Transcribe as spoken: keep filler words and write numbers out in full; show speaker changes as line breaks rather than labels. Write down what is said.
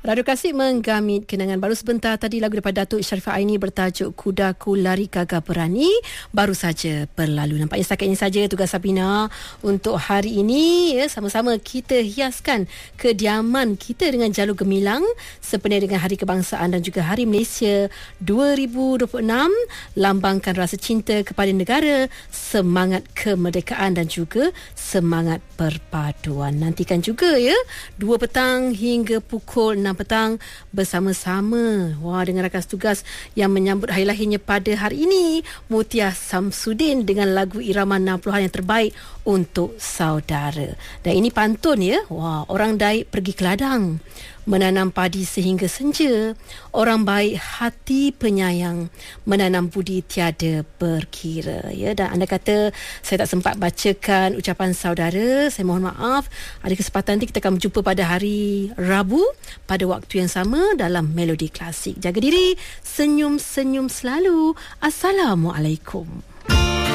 Radio Kasih menggamit kenangan baru sebentar tadi lagu daripada Datuk Sharifah Aini bertajuk Kudaku Lari Gagah Berani baru saja berlalu. Nampaknya setakat ini saja tugas Sabina untuk hari ini ya, sama-sama kita hiaskan kediaman kita dengan jalur gemilang sepenuhnya dengan Hari Kebangsaan dan juga Hari Malaysia dua ribu dua puluh enam, lambangkan rasa cinta kepada negara, semangat kemerdekaan dan juga semangat perpaduan. Nantikan juga ya dua petang hingga pukul enam petang bersama-sama wah dengan rakan tugas yang menyambut hari lahirnya pada hari ini, Mutia Samsudin dengan lagu irama enam puluhan yang terbaik untuk saudara. Dan ini pantun ya. Wah, orang Daik pergi ke ladang menanam padi sehingga senja, orang baik hati penyayang menanam budi tiada berkira ya. Dan anda kata saya tak sempat bacakan ucapan saudara, saya mohon maaf. Ada kesempatan nanti kita akan berjumpa pada hari Rabu pada waktu yang sama dalam Melodi Klasik. Jaga diri, senyum-senyum selalu. Assalamualaikum.